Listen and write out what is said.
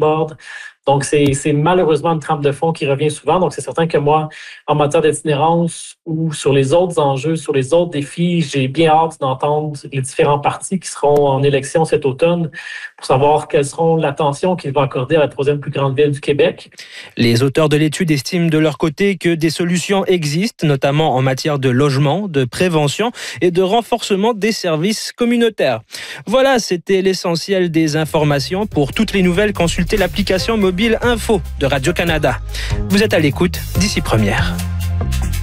déborde. Donc, c'est malheureusement une trempe de fond qui revient souvent. Donc, c'est certain que moi, en matière d'itinérance ou sur les autres enjeux, sur les autres défis, j'ai bien hâte d'entendre les différents partis qui seront en élection cet automne pour savoir quelles seront l'attention qu'ils vont accorder à la troisième plus grande ville du Québec. Les auteurs de l'étude estiment de leur côté que des solutions existent, notamment en matière de logement, de prévention et de renforcement des services communautaires. Voilà, c'était l'essentiel des informations. Pour toutes les nouvelles, consultez l'application mobile Info de Radio-Canada. Vous êtes à l'écoute d'Ici Première.